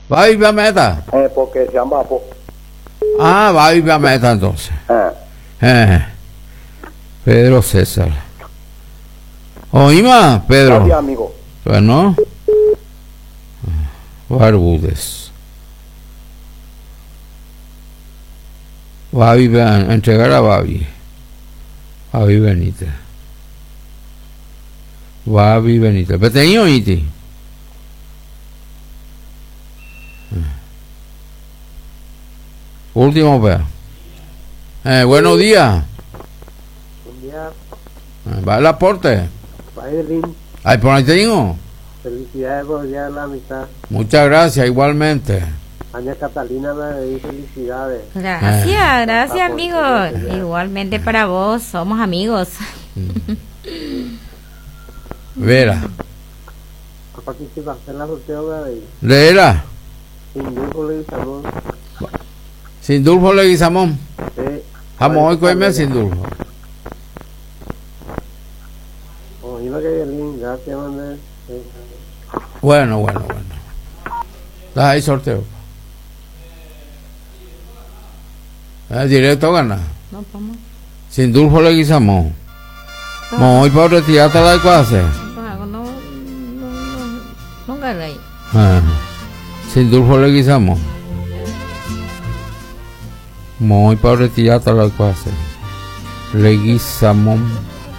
¿Va a ir a meta? Porque se han bajado. Ah, va a ir a meta entonces. Pedro César. Oíme, Pedro. Gracias, amigo. Bueno. Barbudes. Babi va a entregar a Babi. Babi Benítez. Babi Benítez. Peteño iti. Último vea. Buenos días. Buen día. Va el aporte. Baidelín. Ay, por ahí tengo. Felicidades por el día de la amistad. Muchas gracias, igualmente. Aña Catalina me dice felicidades. Gracias, amigo. Igualmente para vos, somos amigos. Vera. Participaste en la sorteo de Leela. Sin Dulfo Leguizamón. Sin Dulfo Leguizamón. Sí. Vamos hoy con sin Dulfo. Oíme que bien, gracias, Manuel. Bueno. Da ahí sorteo. Directo gana. No, vamos. Sin Dulfo Leguizamón. Hoy para retirarte la clase. No gané. Sin Dulfo Leguizamón. Hoy para retirarte la clase. Leguizamón.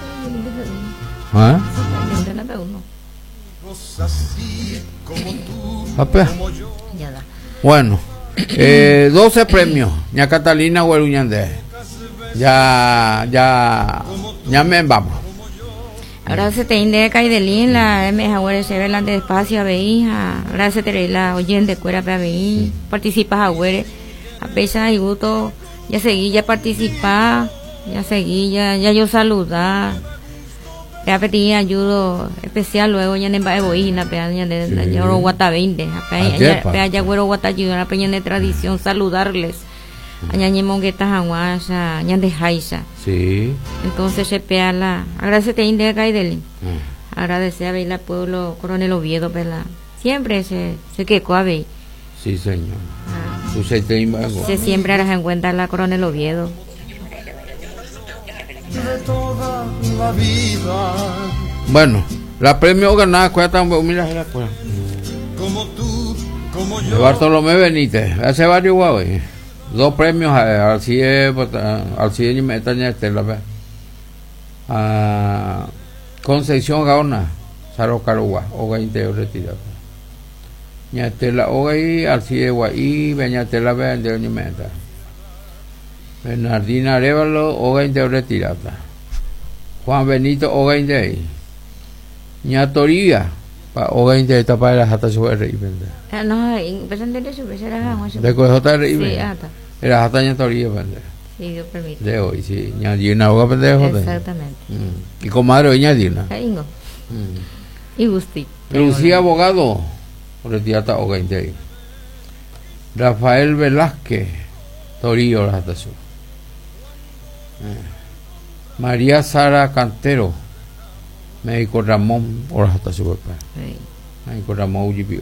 Bueno, 12 premios. Ña Catalina Hueruñandé. Ya me vamos. Ahora se te indica Caidelín, la mejor se ve delante despacio a veía. Ahora se te la oyente cuera para veí. Participas a huere. A pesar de gusto, ya seguí, ya participar. Ya seguí, ya yo saludar. Ya pedí ayuda especial luego ya en boina ya ya guata 20 ya güero guata ayuda de tradición saludarles allá ni monguetas aguasa ya de jaisa. Sí. Entonces se pea la agradece inde Caidelín. Agradecer a ver la pueblo Coronel Oviedo pela. Siempre se quedó a ver. Sí, señor. Se siempre harás en cuenta la Coronel Oviedo. De toda la vida. Bueno, la premio ganada cuesta mira la cuesta. Como tú, como yo. De Bartolomé Benítez, hace varios guaves. 2 premios al CIE y Metaña Estela. A Concepción Gaona, Saro Carugua, Oga Interior retirado. Ña Estela Oga y al CIE Guay, Beña Estela Vende ni Meta. Bernardina Arevalo, Oga Interior retirada. Juan Benito, Oga Interior. Ña Toría, Oga Interior para la jata sobre rey. No, presente de su era de Cojota rey. Sí, hasta. Era jata Ña Toría, sí, Dios permite. De hoy, sí. Ña Dina, Oga pendejo. Exactamente. Y comadre, Ña Dina. Y Gusti. Lucía Abogado, retirada Oga Interior. Rafael Velázquez, Torillo, la jata sobre. María Sara Cantero, médico Ramón, ahora está su papá. Médico Ramón Ujipi,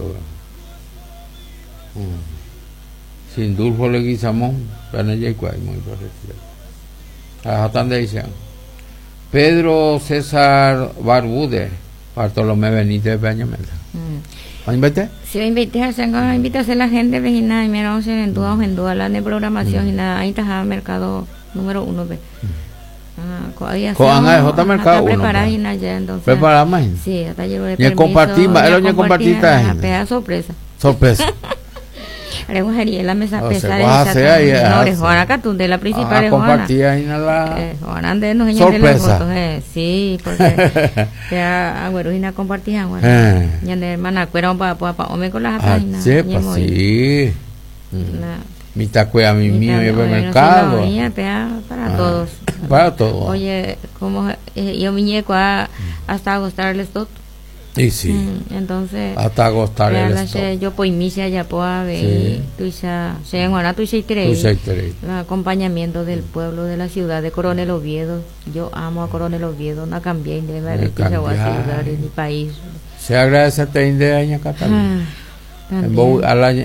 Sin Dulfo Leguizamón, Panella y Cuay, muy parecido. Ajá, dicen. Pedro César Barbude, Bartolomé Benítez Peñamela. ¿Va a invitar? Sí, invité a hacer la gente vecina y mira, en duda la de programación y nada, ahí está el mercado número 1. J mercado 1. Preparar y nada, entonces. ¿Preparar más? Sí, hasta llegó de permiso. Compartir, sorpresa. Sorpresa. La mesa pesada de Juana Catún de la principal de Juana. Compartir ahí nada. Juana de nos sorpresa. Sí, porque ya agüerujina compartía Juana. Ya de hermana cuera pa ome con las páginas. Sí. Mi tacuea, mi mío, y el mercado. Para todos. Para todos. Oye, como yo muñeco hasta agostarles todo. Y sí. Entonces. Hasta agostarles todo. Yo pues misa ya puedo ver. Se en Juana tu el acompañamiento del pueblo de la ciudad de Coronel Oviedo. Yo amo a Coronel Oviedo, no cambié de ciudad en mi país. Se agradece a Teinde Aña Catalina.